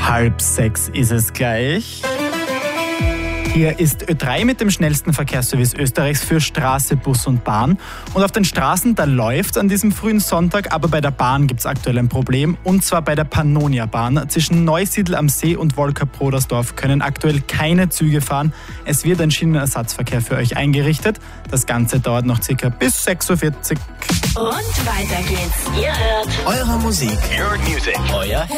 5:30 ist es gleich. Hier ist Ö3 mit dem schnellsten Verkehrsservice Österreichs für Straße, Bus und Bahn. Und auf den Straßen, da läuft es an diesem frühen Sonntag, aber bei der Bahn gibt es aktuell ein Problem. Und zwar bei der Pannonia-Bahn. Zwischen Neusiedl am See und Wolker-Prodersdorf können aktuell keine Züge fahren. Es wird ein Schienenersatzverkehr für euch eingerichtet. Das Ganze dauert noch circa bis 6:40 Uhr. Und weiter geht's. Ihr hört Eure Musik. Your music. Euer